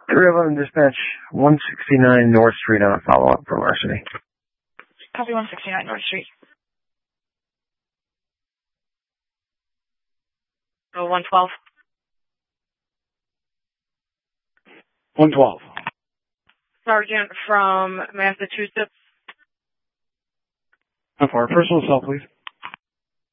311 dispatch, 169 North Street on a follow-up from Varsity. Copy 169 North Street. Oh, 112. 112. Sergeant from Massachusetts. How far? Personal assault, please.